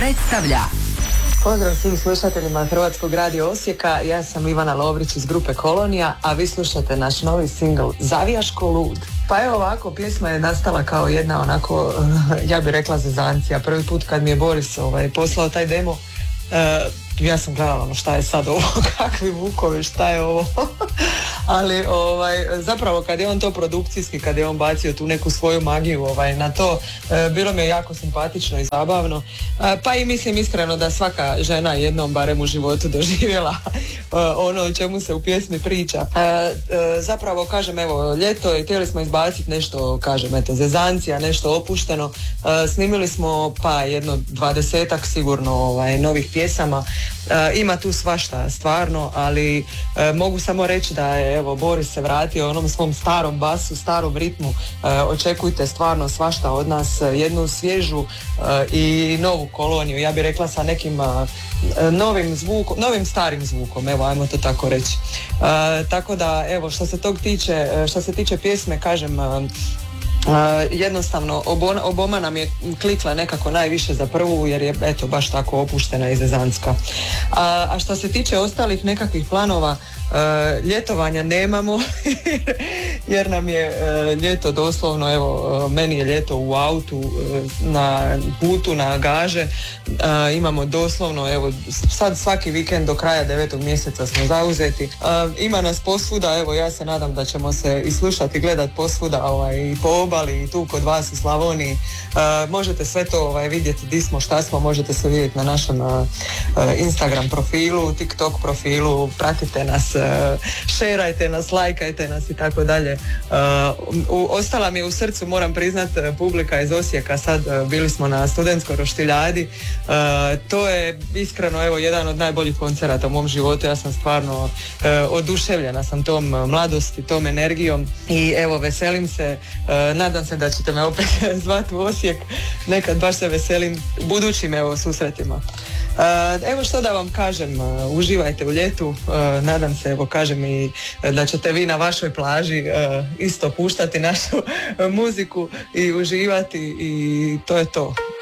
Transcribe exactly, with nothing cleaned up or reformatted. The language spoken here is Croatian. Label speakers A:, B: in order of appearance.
A: predstavlja.
B: Pozdrav svim slušateljima Hrvatskog radija Osijeka, ja sam Ivana Lovrić iz grupe Kolonija, a vi slušate naš novi singl Zavijaš ko lud. Pa evo ovako, pjesma je nastala kao jedna onako, ja bih rekla zezancija. Prvi put kad mi je Boris ovaj, poslao taj demo, uh, ja sam gledala ono šta je sad ovo, kakvi vukovi, šta je ovo. Ali ovaj, zapravo kad je on to produkcijski, kad je on bacio tu neku svoju magiju ovaj, na to, e, bilo mi je jako simpatično i zabavno. E, pa i mislim iskreno da svaka žena jednom barem u životu doživjela e, ono o čemu se u pjesmi priča. E, e, zapravo kažem evo ljeto i htjeli smo izbaciti nešto, kažem eto zezancija, nešto opušteno. E, snimili smo pa jedno dvadesetak sigurno ovaj, novih pjesama. E, ima tu svašta stvarno, ali e, mogu samo reći da je evo Boris se vratio onom svom starom basu, starom ritmu. E, očekujte stvarno svašta od nas, jednu svježu e, i novu Koloniju, ja bih rekla sa nekim e, novim zvukom, novim starim zvukom, evo ajmo to tako reći. E, tako da evo što se tog tiče, što se tiče pjesme kažem e, Uh, jednostavno obona, oboma nam je klikla nekako najviše za prvu jer je eto baš tako opuštena i zezanska. Uh, a što se tiče ostalih nekakvih planova, uh, ljetovanja nemamo jer nam je uh, ljeto doslovno, evo uh, meni je ljeto u autu, uh, na putu, na gaže, uh, imamo doslovno evo sad svaki vikend do kraja devetog mjeseca smo zauzeti. Uh, ima nas posvuda, evo ja se nadam da ćemo se i slušati i gledati posvuda ovaj, i po obali i tu kod vas u Slavoniji. Uh, možete sve to ovaj, vidjeti di smo, šta smo, možete se vidjeti na našem uh, Instagram profilu, TikTok profilu, pratite nas, uh, šerajte nas, lajkajte nas i tako dalje. Uh, ostala mi je u srcu, moram priznat, publika iz Osijeka, sad uh, bili smo na studentskoj roštiljadi. Uh, to je iskreno evo jedan od najboljih koncerata u mom životu, ja sam stvarno uh, oduševljena sam tom mladosti, tom energijom i evo veselim se, uh, nadam se da ćete me opet zvati u Osijek, nekad baš se veselim budućim evo susretima. Uh, evo što da vam kažem, uh, uživajte u ljetu, uh, nadam se evo kažem i da ćete vi na vašoj plaži uh, isto puštati našu muziku i uživati i to je to.